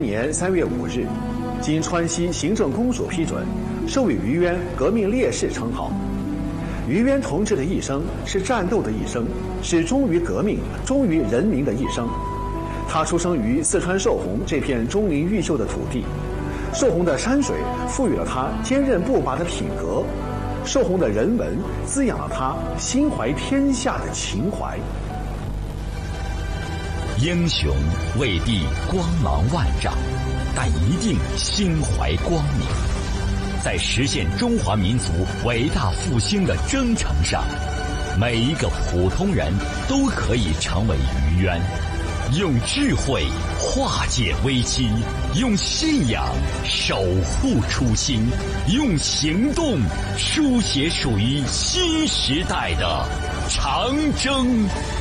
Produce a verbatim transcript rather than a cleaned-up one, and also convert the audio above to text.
年三月五日，经川西行政公署批准，授予于渊革命烈士称号。于渊同志的一生是战斗的一生，是忠于革命、忠于人民的一生。他出生于四川寿洪这片钟灵毓秀的土地，寿洪的山水赋予了他坚韧不拔的品格，寿洪的人文滋养了他心怀天下的情怀。 英雄未必光芒万丈，但一定心怀光明。在实现中华民族伟大复兴的征程上，每一个普通人都可以成为于渊，用智慧化解危机，用信仰守护初心，用行动书写属于新时代的长征。